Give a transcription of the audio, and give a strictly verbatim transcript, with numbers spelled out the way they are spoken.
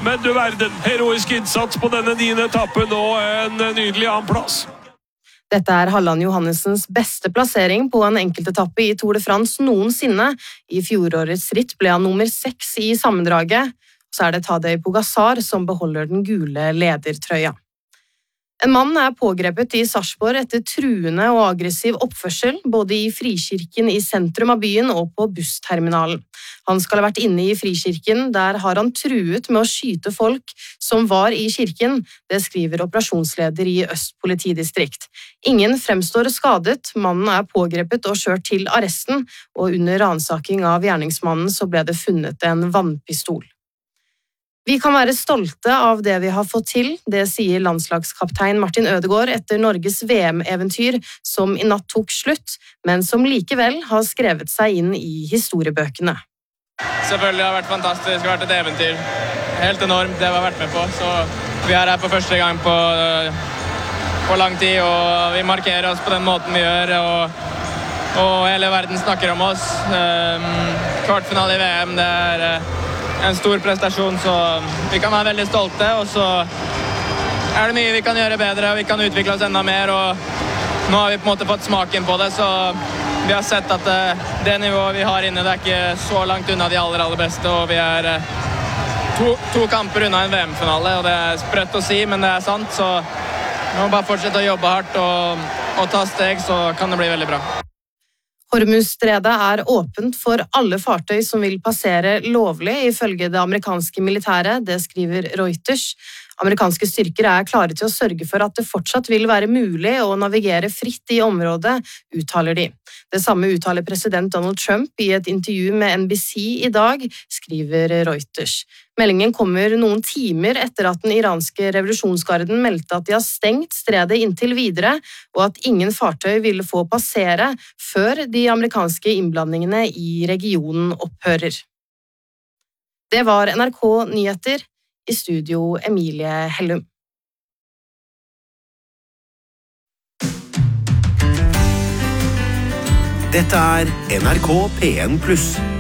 Men du verden, heroisk innsats på denne niende etappen og en nydelig annen plass. Dette er Halland Johannessens beste plassering på en enkeltetappe i Tour de France noensinne. I fjorårets ritt ble han nummer seks i sammendraget. Så er det Tadej Pogačar som beholder den gule ledertrøya. En mann er pågrepet i Sarpsborg etter truende og aggressiv oppførsel, både i Frikirken i sentrum av byen og på bussterminalen. Han skal ha vært inne i Frikirken, der har han truet med å skyte folk som var i kirken, det skriver operasjonsleder i Øst politidistrikt. Ingen fremstår skadet, mannen er pågrepet og kjørt til arresten, og under ransaking av gjerningsmannen så ble det funnet en vannpistol. Vi kan være stolte av det vi har fått til, det sier landslagskaptein Martin Ødegaard etter Norges V M-eventyr som i natt tok slutt, men som likevel har skrevet seg inn i historiebøkene. Selvfølgelig har det vært fantastisk, det har vært et eventyr. Helt enormt det vi har vært med på, så vi er her på første gang på, på lang tid, og vi markerer oss på den måten vi gjør, og, og hele verden snakker om oss. Kvartfinale i V M, det er en stor prestasjon, så vi kan være veldig stolte, og så er det mye vi kan gjøre bedre, og vi kan utvikle oss enda mer, og nå har vi på en måte fått smaken på det, så vi har sett at det, det nivået vi har inne, det er ikke så langt unna de aller, aller beste, og vi er to, to kamper unna en V M-finale, og det er sprøtt å si, men det er sant, så vi må bare fortsette å jobbe hardt og, og ta steg, så kan det bli veldig bra. Hormuzstredet er åpent for alle fartøy som vil passere lovlig, ifølge det amerikanske militæret, det skriver Reuters. Amerikanske styrker er klare til å sørge for at det fortsatt vil være mulig å navigere fritt i området, uttaler de. Det samme uttaler president Donald Trump i et intervju med N B C i dag, skriver Reuters. Meldingen kommer noen timer etter at den iranske revolusjonsgarden meldte at de har stengt stredet inntil videre, og at ingen fartøy ville få passere før de amerikanske innblandingene i regionen opphører. Det var N R K Nyheter. I studio Emilie Hellum. Dette er N R K P en pluss.